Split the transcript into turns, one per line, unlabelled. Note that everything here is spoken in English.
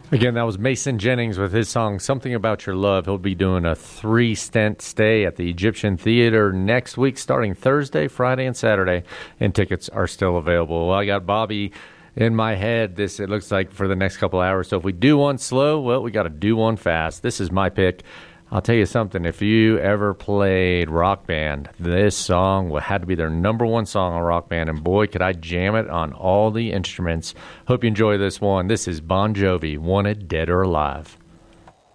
Again, that was Mason Jennings with his song Something About Your Love. He'll be doing a 3-stent stay at the Egyptian Theater next week, starting Thursday, Friday, and Saturday, and tickets are still available. Well, I got Bobby in my head, it looks like, for the next couple hours. So if we do one slow, well, we got to do one fast. This is my pick. I'll tell you something. If you ever played Rock Band, this song had to be their number one song on Rock Band, and boy, could I jam it on all the instruments. Hope you enjoy this one. This is Bon Jovi, Wanted Dead or Alive.